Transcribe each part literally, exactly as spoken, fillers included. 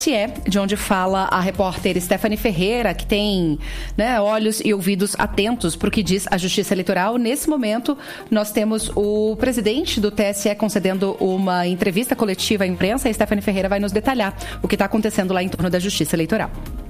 de onde fala a repórter Stephanie Ferreira, que tem, né, olhos e ouvidos atentos para o que diz a Justiça Eleitoral. Nesse momento, nós temos o presidente do T S E concedendo uma entrevista coletiva à imprensa, e Stephanie Ferreira vai nos detalhar o que está acontecendo lá em torno da Justiça Eleitoral.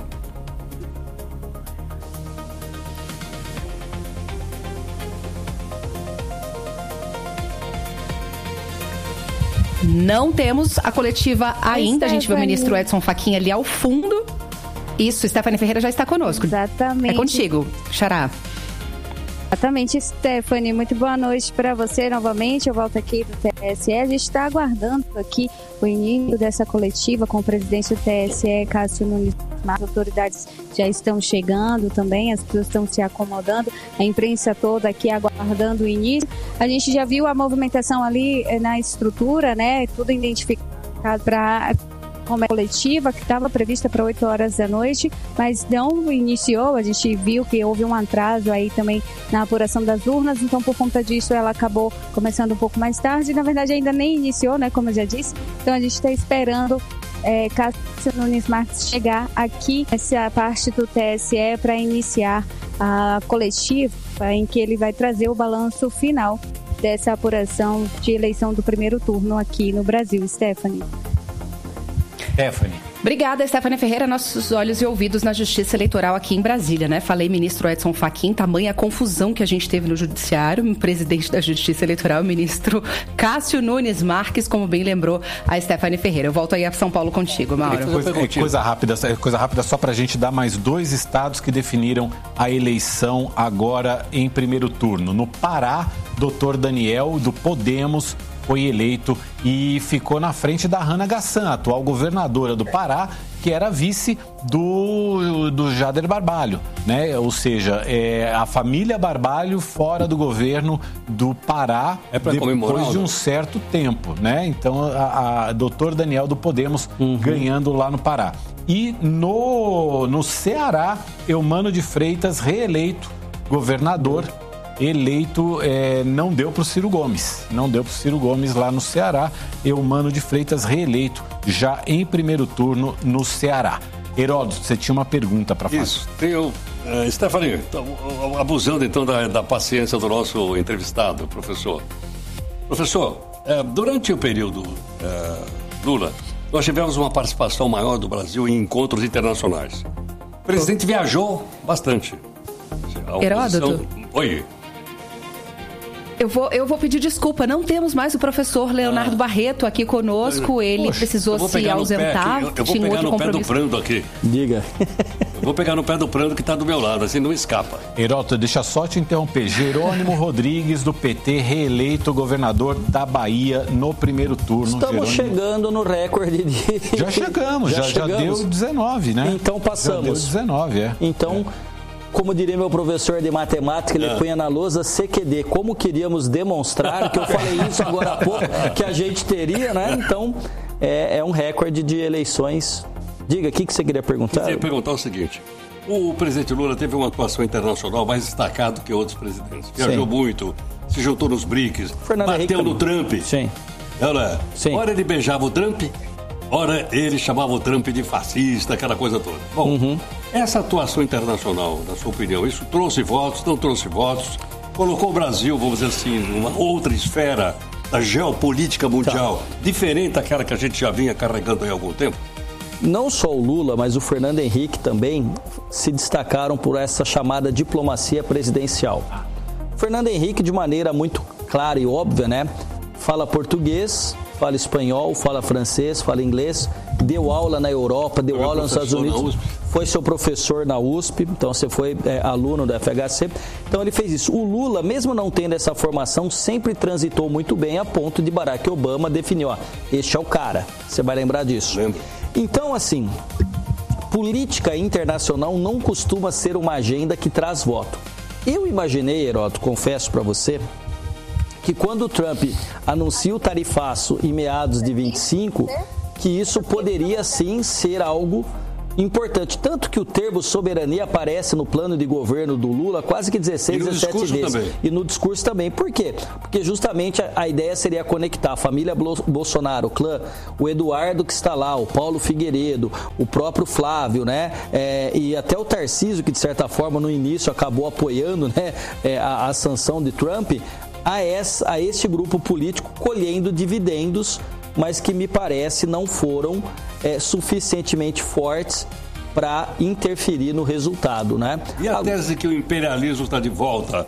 Não temos a coletiva ainda. A gente vê o ministro Edson Fachin ali ao fundo. Isso, Stephanie Ferreira já está conosco. Exatamente. É contigo, Xará. Exatamente, Stephanie. Muito boa noite para você novamente. Eu volto aqui do T S E. A gente está aguardando aqui o início dessa coletiva com o presidente do T S E, Cássio Nunes. As autoridades já estão chegando também, as pessoas estão se acomodando, a imprensa toda aqui aguardando o início. A gente já viu a movimentação ali na estrutura, né? Tudo identificado para como é coletiva, que estava prevista para oito horas da noite, mas não iniciou. A gente viu que houve um atraso aí também na apuração das urnas, então por conta disso ela acabou começando um pouco mais tarde. Na verdade ainda nem iniciou, né, como eu já disse. Então a gente está esperando é, Cássio Nunes Marques chegar aqui nessa parte do T S E para iniciar a coletiva em que ele vai trazer o balanço final dessa apuração de eleição do primeiro turno aqui no Brasil. Stephanie. Stephanie. Obrigada, Stephanie Ferreira. Nossos olhos e ouvidos na Justiça Eleitoral aqui em Brasília, né? Falei ministro Edson Fachin, tamanha confusão que a gente teve no Judiciário. O presidente da Justiça Eleitoral, o ministro Cássio Nunes Marques, como bem lembrou a Stephanie Ferreira. Eu volto aí a São Paulo contigo, Mauro. Coisa, é, coisa rápida, coisa rápida só pra gente dar mais dois estados que definiram a eleição agora em primeiro turno. No Pará, doutor Daniel, do Podemos, foi eleito e ficou na frente da Hannah Gassan, atual governadora do Pará, que era vice do, do Jader Barbalho, né? Ou seja, é, a família Barbalho fora do governo do Pará é depois de um certo tempo, né? Então, a, a doutor Daniel do Podemos uhum. ganhando lá no Pará. E no, no Ceará, Eumano de Freitas, reeleito governador, eleito, é, não deu para o Ciro Gomes. Não deu para o Ciro Gomes lá no Ceará. Eumano de Freitas reeleito já em primeiro turno no Ceará. Heródoto, você tinha uma pergunta para fazer. Isso, tenho. Uh, Stephanie, abusando então da, da paciência do nosso entrevistado, professor. Professor, uh, durante o período uh, Lula, nós tivemos uma participação maior do Brasil em encontros internacionais. O presidente viajou bastante. Heródoto? Oi. Eu vou, eu vou pedir desculpa, não temos mais o professor Leonardo ah. Barreto aqui conosco, ele Poxa, precisou se ausentar. Eu, eu vou pegar no pé do Prando aqui. Diga. Eu vou pegar no pé do Prando que está do meu lado, assim não escapa. Heródoto, deixa só te interromper. Jerônimo Rodrigues, do P T, reeleito governador da Bahia no primeiro turno. Estamos Jerônimo... chegando no recorde de... Já chegamos, já, já, chegamos. já deu dezenove, né? Então passamos. Já deu dezenove, é. Então... É. Como diria meu professor de matemática, ele é. punha na lousa C Q D. Como queríamos demonstrar, que eu falei isso agora há pouco, que a gente teria, né? Então, é, é um recorde de eleições. Diga, o que, que você queria perguntar? Eu queria perguntar o seguinte. O presidente Lula teve uma atuação internacional mais destacada que outros presidentes. Viajou Sim. muito, se juntou nos BRICS, Fernando bateu Henrique no Trump. Sim. Ela, Sim. Ora ele beijava o Trump, ora ele chamava o Trump de fascista, aquela coisa toda. Bom... Uhum. Essa atuação internacional, na sua opinião, isso trouxe votos, não trouxe votos? Colocou o Brasil, vamos dizer assim, numa outra esfera da geopolítica mundial, tá. diferente daquela que a gente já vinha carregando há algum tempo? Não só o Lula, mas o Fernando Henrique também se destacaram por essa chamada diplomacia presidencial. O Fernando Henrique, de maneira muito clara e óbvia, né, fala português, fala espanhol, fala francês, fala inglês, deu aula na Europa, deu aula nos Estados Unidos, foi seu professor na U S P, então você foi é, aluno da F H C, então ele fez isso. O Lula, mesmo não tendo essa formação, sempre transitou muito bem a ponto de Barack Obama definir, ó, este é o cara, você vai lembrar disso. Lembro. Então, assim, política internacional não costuma ser uma agenda que traz voto. Eu imaginei, Heródoto, confesso para você, que quando o Trump anuncia o tarifaço em meados de vinte e cinco, que isso poderia sim ser algo importante. Tanto que o termo soberania aparece no plano de governo do Lula quase que dezesseis, dezessete vezes. Também. E no discurso também. Por quê? Porque justamente a, a ideia seria conectar a família Bolsonaro, o clã, o Eduardo que está lá, o Paulo Figueiredo, o próprio Flávio, né? É, e até o Tarcísio, que de certa forma no início acabou apoiando, né, é, a, a sanção de Trump, a, essa, a este grupo político colhendo dividendos, mas que me parece não foram é, suficientemente fortes para interferir no resultado, né? E a tese que o imperialismo está de volta?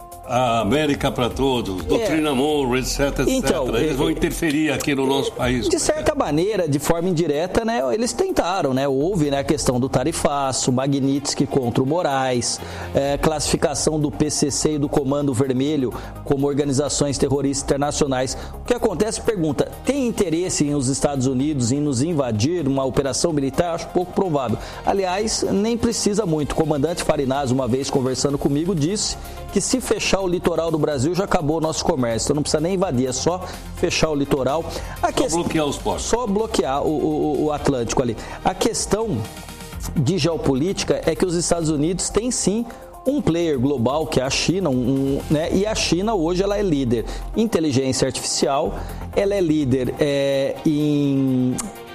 A América para todos, doutrina é. Monroe, etc, etcétera. Então, eles vão interferir aqui no nosso país. De certa maneira, de forma indireta, né, eles tentaram, né? Houve, né, a questão do tarifaço, Magnitsky contra o Moraes, é, classificação do P C C e do Comando Vermelho como organizações terroristas internacionais. O que acontece, pergunta, tem interesse em os Estados Unidos em nos invadir uma operação militar? Acho pouco provável. Aliás, nem precisa muito. O comandante Farinaz, uma vez conversando comigo, disse que se fechar o litoral do Brasil já acabou o nosso comércio, então não precisa nem invadir, é só fechar o litoral. A só questão, bloquear os portos. Só bloquear o, o, o Atlântico ali. A questão de geopolítica é que os Estados Unidos têm sim um player global, que é a China, um, um, né? E a China hoje ela é líder em inteligência artificial, ela é líder é, em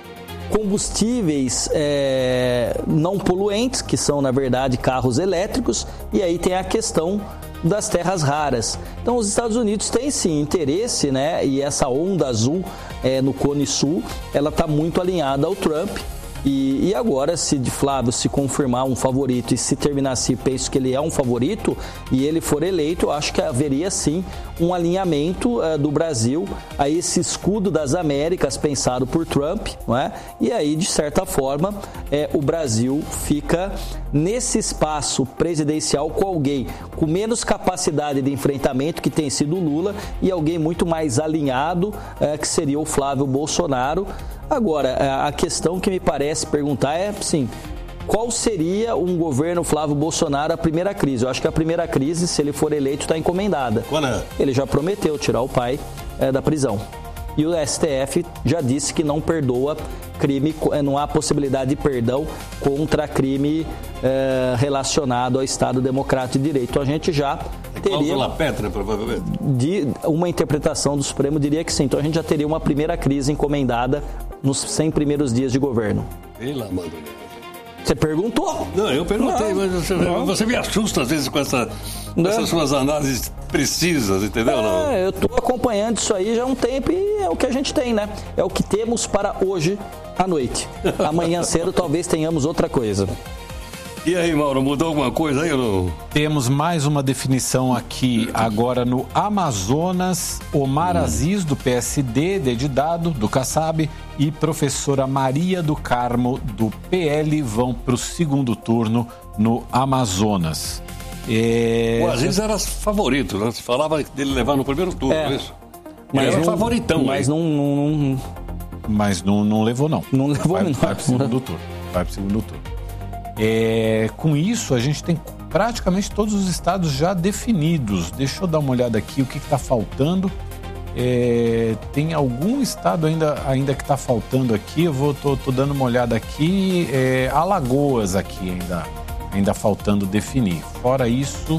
combustíveis é, não poluentes, que são na verdade carros elétricos, e aí tem a questão das terras raras. Então os Estados Unidos têm sim interesse, né? E essa onda azul é, no Cone Sul, ela está muito alinhada ao Trump. E, e agora, se de Flávio se confirmar um favorito e se terminar assim, penso que ele é um favorito e ele for eleito, eu acho que haveria sim um alinhamento uh, do Brasil a esse escudo das Américas pensado por Trump, não é? E aí, de certa forma, é, o Brasil fica nesse espaço presidencial com alguém com menos capacidade de enfrentamento, que tem sido o Lula, e alguém muito mais alinhado, uh, que seria o Flávio Bolsonaro. Agora, a questão que me parece perguntar é, sim, qual seria um governo Flávio Bolsonaro a primeira crise? Eu acho que a primeira crise, se ele for eleito, está encomendada. Quando é? Ele já prometeu tirar o pai é, da prisão. E o S T F já disse que não perdoa crime, não há possibilidade de perdão contra crime é, relacionado ao Estado Democrático de Direito. Então a gente já teria... Cláusula Petra, provavelmente. De uma interpretação do Supremo diria que sim. Então a gente já teria uma primeira crise encomendada nos cem primeiros dias de governo. Pela mãe. Você perguntou? Não, eu perguntei, não, mas você, você me assusta às vezes com, essa, com essas suas análises precisas, entendeu? Não? É, eu estou acompanhando isso aí já há um tempo e é o que a gente tem, né? É o que temos para hoje à noite. Amanhã cedo talvez tenhamos outra coisa. E aí, Mauro, mudou alguma coisa aí ou não? Temos mais uma definição aqui agora no Amazonas. Omar hum. Aziz, do P S D, D de dado, do Kassab, e professora Maria do Carmo, do P L, vão para o segundo turno no Amazonas. É... O Aziz era favorito, né? Se falava dele levar no primeiro turno, é isso? Mas ele era não, favoritão. Mas não, não, não... Mas não, não levou, não. Não levou, vai, não. Vai para o segundo turno. Vai para o segundo turno. É, com isso, a gente tem praticamente todos os estados já definidos. Deixa eu dar uma olhada aqui o que está faltando. É, tem algum estado ainda, ainda que está faltando aqui. Eu vou tô, tô dando uma olhada aqui. É, Alagoas aqui ainda, ainda faltando definir. Fora isso,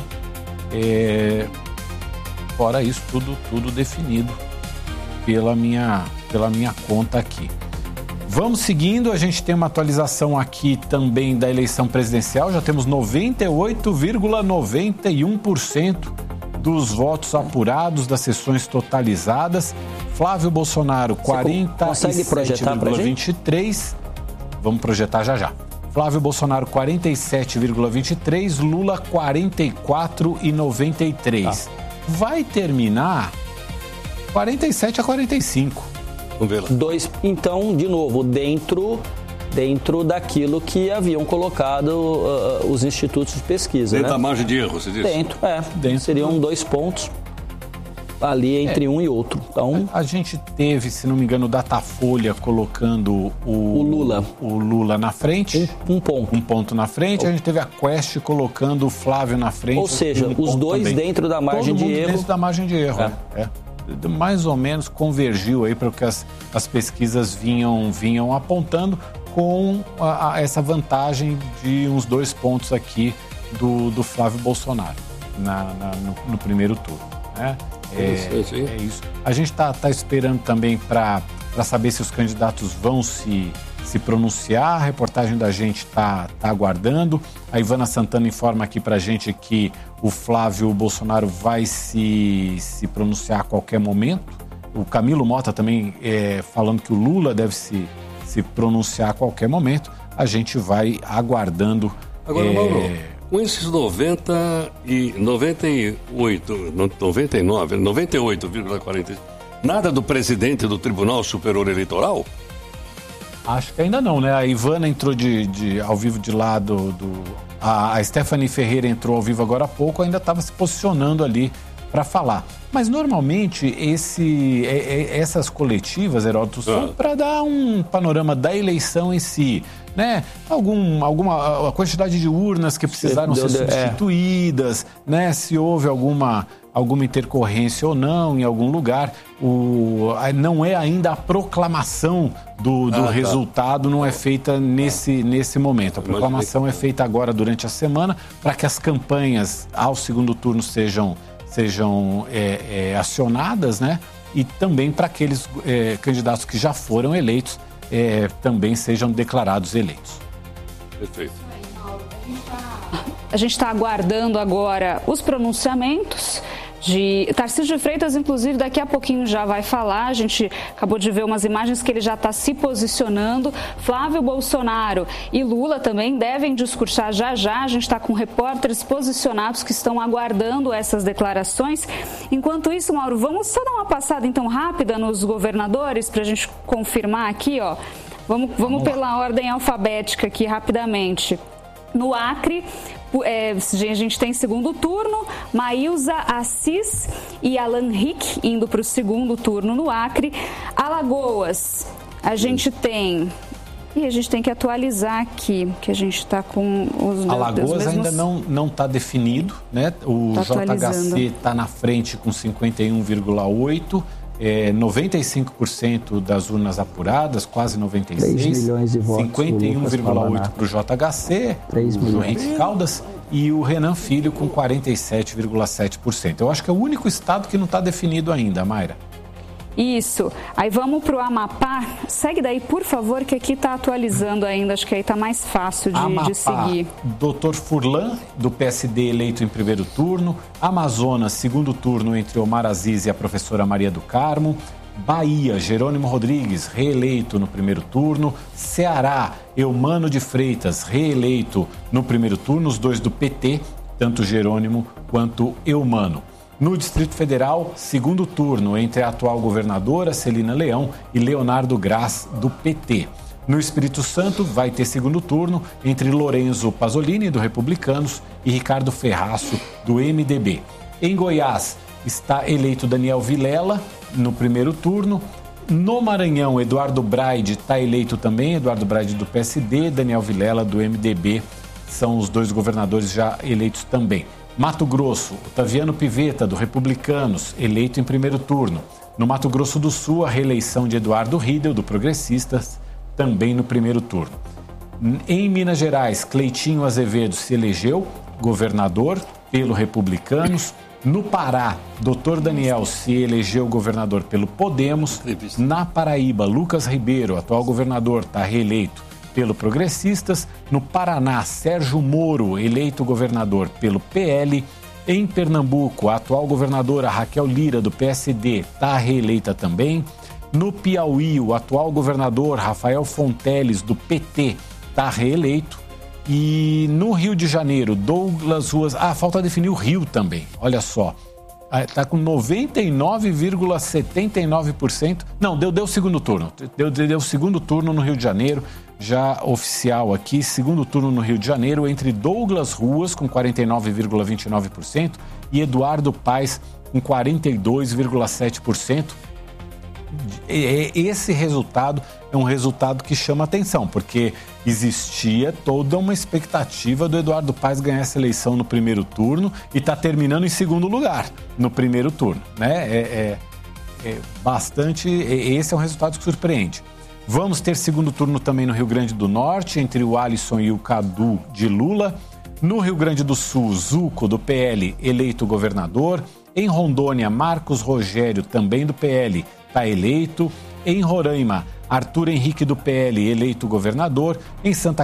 é, fora isso tudo, tudo definido pela minha, pela minha conta aqui. Vamos seguindo, a gente tem uma atualização aqui também da eleição presidencial, já temos noventa e oito vírgula noventa e um por cento dos votos apurados, das sessões totalizadas. Flávio Bolsonaro, quarenta e sete vírgula vinte e três por cento. Vamos projetar já já. Flávio Bolsonaro, quarenta e sete vírgula vinte e três por cento, Lula, quarenta e quatro vírgula noventa e três por cento. Ah. Vai terminar quarenta e sete a quarenta e cinco. Vamos ver lá. Dois, então, de novo, dentro, dentro daquilo que haviam colocado uh, os institutos de pesquisa. Dentro né? da margem de erro, você disse? Dentro, é. Dentro seriam do... dois pontos ali entre é. um e outro. Então, a, a gente teve, se não me engano, o Datafolha colocando o, o Lula o Lula na frente. Um, um ponto. Um ponto na frente. Oh. A gente teve a Quest colocando o Flávio na frente. Ou seja, um os dois também. Dentro da margem Todo de mundo erro. Dentro da margem de erro, é. é. Mais ou menos convergiu aí para o que as, as pesquisas vinham, vinham apontando, com a, a essa vantagem de uns dois pontos aqui do, do Flávio Bolsonaro na, na, no, no primeiro turno. Né? É, é isso. A gente está tá esperando também para saber se os candidatos vão se, se pronunciar. A reportagem da gente está tá aguardando. A Ivana Santana informa aqui para a gente que o Flávio Bolsonaro vai se, se pronunciar a qualquer momento. O Camilo Mota também é, falando que o Lula deve se, se pronunciar a qualquer momento. A gente vai aguardando. Agora, é... Mauro, com esses noventa e noventa e oito, noventa e nove, noventa e oito vírgula quarenta, nada do presidente do Tribunal Superior Eleitoral? Acho que ainda não, né? A Ivana entrou de, de, ao vivo de lá do... do a, a Stephanie Ferreira entrou ao vivo agora há pouco, ainda estava se posicionando ali para falar. Mas normalmente esse, essas coletivas, Heródoto, são ah. para dar um panorama da eleição em si, né? Algum, alguma a quantidade de urnas que precisaram ser substituídas, é. né? Se houve alguma, alguma intercorrência ou não em algum lugar. O, não é ainda a proclamação do, do ah, resultado, tá. não é feita nesse, nesse momento. A proclamação é feita agora durante a semana para que as campanhas ao segundo turno sejam sejam é, é, acionadas, né? E também para aqueles é, candidatos que já foram eleitos é, também sejam declarados eleitos. Perfeito. A gente está aguardando agora os pronunciamentos de Tarcísio de Freitas, inclusive daqui a pouquinho já vai falar. A gente acabou de ver umas imagens que ele já está se posicionando. Flávio Bolsonaro e Lula também devem discursar já já. A gente está com repórteres posicionados que estão aguardando essas declarações. Enquanto isso, Mauro, vamos só dar uma passada então rápida nos governadores para a gente confirmar aqui, ó. Vamos, vamos pela ordem alfabética aqui rapidamente. No Acre, é, a gente tem segundo turno, Maílza Assis e Alan Rick indo para o segundo turno no Acre. Alagoas, a gente tem... E a gente tem que atualizar aqui, que a gente está com os... Alagoas mesmos... ainda não está definido, né? O tá J H C está na frente com cinquenta e um vírgula oito por cento. É, noventa e cinco por cento das urnas apuradas, quase noventa e seis por cento. três milhões de votos. cinquenta e um vírgula oito por cento para o J H C, o João Henrique Caldas, e o Renan Filho com quarenta e sete vírgula sete por cento. Eu acho que é o único estado que não está definido ainda, Mayra. Isso. Aí vamos para o Amapá. Segue daí, por favor, que aqui está atualizando ainda. Acho que aí está mais fácil de, Amapá, de seguir. doutor Furlan, do P S D, eleito em primeiro turno. Amazonas, segundo turno entre Omar Aziz e a professora Maria do Carmo. Bahia, Jerônimo Rodrigues, reeleito no primeiro turno. Ceará, Eumano de Freitas, reeleito no primeiro turno. Os dois do P T, tanto Jerônimo quanto Eumano. No Distrito Federal, segundo turno entre a atual governadora Celina Leão e Leonardo Graz, do P T. No Espírito Santo, vai ter segundo turno entre Lorenzo Pasolini, do Republicanos, e Ricardo Ferraço, do M D B. Em Goiás, está eleito Daniel Vilela no primeiro turno. No Maranhão, Eduardo Braide está eleito também, Eduardo Braide do P S D, Daniel Vilela do M D B, são os dois governadores já eleitos também. Mato Grosso, Otaviano Pivetta, do Republicanos, eleito em primeiro turno. No Mato Grosso do Sul, a reeleição de Eduardo Riedel, do Progressistas, também no primeiro turno. Em Minas Gerais, Cleitinho Azevedo se elegeu governador pelo Republicanos. No Pará, doutor Daniel se elegeu governador pelo Podemos. Na Paraíba, Lucas Ribeiro, atual governador, está reeleito pelo Progressistas. No Paraná, Sérgio Moro, eleito governador pelo P L. Em Pernambuco, a atual governadora Raquel Lira, do P S D, está reeleita também. No Piauí, o atual governador Rafael Fonteles, do P T, está reeleito. E no Rio de Janeiro, Douglas Ruas... Ah, falta definir o Rio também, olha só. Está com noventa e nove vírgula setenta e nove por cento. Não, deu, deu segundo turno. Deu, deu segundo turno no Rio de Janeiro, já oficial aqui. Segundo turno no Rio de Janeiro, entre Douglas Ruas, com quarenta e nove vírgula vinte e nove por cento, e Eduardo Paes, com quarenta e dois vírgula sete por cento. Esse resultado é um resultado que chama atenção, porque existia toda uma expectativa do Eduardo Paes ganhar essa eleição no primeiro turno e está terminando em segundo lugar no primeiro turno, né? É, é, é bastante. Esse é um resultado que surpreende. Vamos ter segundo turno também no Rio Grande do Norte, entre o Alisson e o Cadu de Lula. No Rio Grande do Sul, Zuco, do P L, eleito governador. Em Rondônia, Marcos Rogério, também do P L, está eleito. Em Roraima, Arthur Henrique, do P L, eleito governador. Em Santa